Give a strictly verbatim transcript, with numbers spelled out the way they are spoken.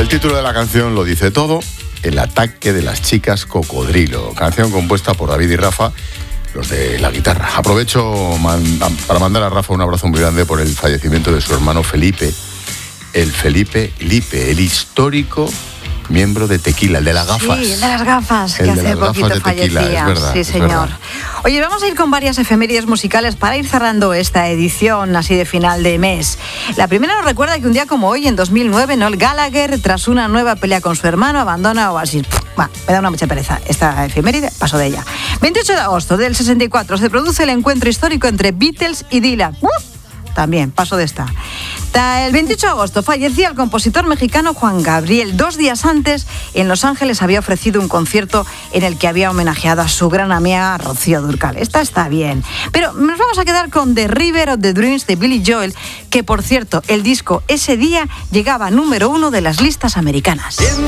título de la canción lo dice todo: El ataque de las chicas cocodrilo. Canción compuesta por David y Rafa, los de la guitarra. Aprovecho man, para mandar a Rafa un abrazo muy grande por el fallecimiento de su hermano Felipe, el Felipe Lipe, el histórico miembro de Tequila, el de las gafas. Sí, el de las gafas, el que de hace las poquito gafas de tequila, fallecía. es verdad, sí, es señor. verdad. Oye, vamos a ir con varias efemérides musicales para ir cerrando esta edición así de final de mes. La primera nos recuerda que un día como hoy, en dos mil nueve, Noel Gallagher, tras una nueva pelea con su hermano, abandona Oasis. Va, me da una mucha pereza esta efeméride, paso de ella. veintiocho de agosto del sesenta y cuatro se produce el encuentro histórico entre Beatles y Dylan. ¡Uf! También, paso de esta. El veintiocho de agosto fallecía el compositor mexicano Juan Gabriel. Dos días antes, en Los Ángeles había ofrecido un concierto en el que había homenajeado a su gran amiga Rocío Dúrcal. Esta está bien. Pero nos vamos a quedar con The River of the Dreams de Billy Joel, que por cierto, el disco ese día llegaba número uno de las listas americanas.